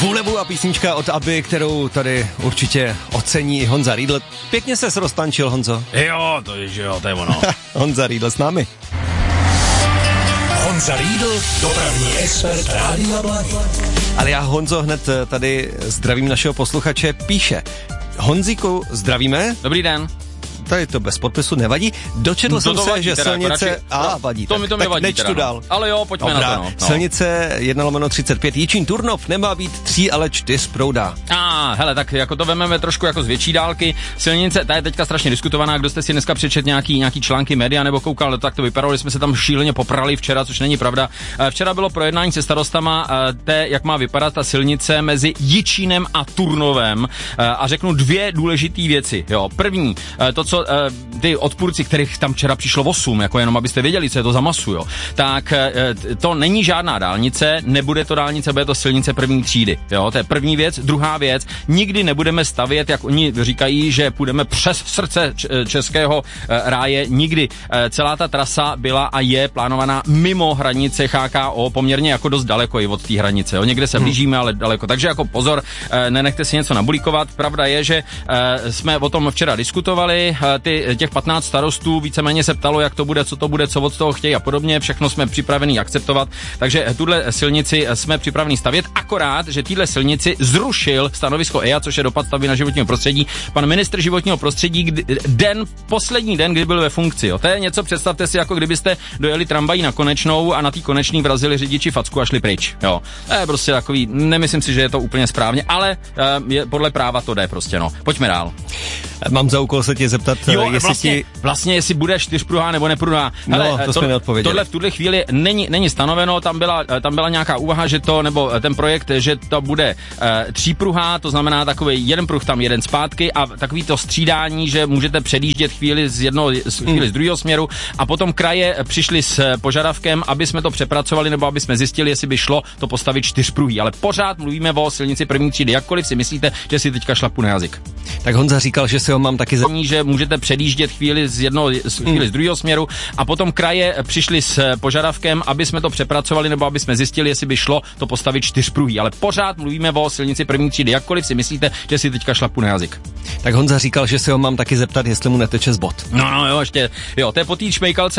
Vůlebu a písnička od Abby, kterou tady určitě ocení Honza Riedl. Pěkně ses roztančil, Honzo. Jo, to je ono. Honza Riedl s námi. Honza Riedl, dopravní expert Rádia Blaník. Ale já, Honzo, hned tady zdravím našeho posluchače, píše. Honzíku, zdravíme. Dobrý den. Tady to bez podpisu nevadí. Dočetl jsem se, že teda, silnice... vadí. To mi nevadí. Nečtu teda, dál. Ale jo, pojďme na to. No. Silnice 1/35 Jičín Turnov nemá být 3, ale 4 proudá. Hele, tak jako to vememe trošku jako z větší dálky. Silnice, ta je teďka strašně diskutovaná, kdo jste si dneska přečet nějaký články média nebo koukal, tak to vypadalo, že jsme se tam šíleně poprali včera, což není pravda. Včera bylo projednání se starostama jak má vypadat ta silnice mezi Jičínem a Turnovem a řeknu 2 důležité věci. Jo, první, to co ty odpůrci, kterých tam včera přišlo 8, jako jenom abyste věděli, co je to za masu, jo, tak to není žádná dálnice, nebude to dálnice, bude to silnice první třídy, jo, to je první věc. Druhá věc, nikdy nebudeme stavět, jak oni říkají, že půjdeme přes srdce českého ráje, nikdy. Celá ta trasa byla a je plánovaná mimo hranice HKO, poměrně jako dost daleko i od té hranice, jo, někde se blížíme, ale daleko, takže jako pozor, nenechte si něco nabulíkovat. Pravda je, že jsme o tom včera diskutovali, těch 15 starostů víceméně se ptalo, jak to bude, co od toho chtějí a podobně, všechno jsme připraveni akceptovat, takže tuhle silnici jsme připraveni stavět, akorát, že téhle silnici zrušil stanovisko EIA, což je dopad stavby na životního prostředí, pan ministr životního prostředí poslední den, kdy byl ve funkci, jo. To je něco, představte si, jako kdybyste dojeli tramvají na Konečnou a na té Konečný vrazili řidiči facku a šli pryč, jo. To je prostě takový, nemyslím si, že je to úplně správně, ale podle práva to jde prostě, no. Pojďme dál. Mám za úkol se tě zeptat, vlastně jestli bude 4pruhá nebo nepruhá. No, to jsme neodpověděli. Tohle v tuhle chvíli není stanoveno, tam byla nějaká úvaha, že to, nebo ten projekt, že to bude 3pruhá, to znamená takový jeden pruh tam, jeden zpátky a takový to střídání, že můžete předjíždět chvíli z druhého směru a potom kraje přišli s požadavkem, aby jsme to přepracovali nebo aby jsme zjistili, jestli by šlo to postavit 4pruhý, ale pořád mluvíme o silnici první třídy, jakkoliv si myslíte, že si teďka šlapu na jazyk. Tak Honza říkal, že si ho mám taky že můžete předjíždět chvíli z druhého směru a potom kraje přišli s požadavkem, aby jsme to přepracovali nebo aby jsme zjistili, jestli by šlo to postavit 4pruhý, ale pořád mluvíme o silnici první třídy, jakkoliv si myslíte, že si teďka šlapu na jazyk. Tak Honza říkal, že si ho mám taky zeptat, jestli mu neteče z bot. No jo, ještě, jo, to je po té šmejkalce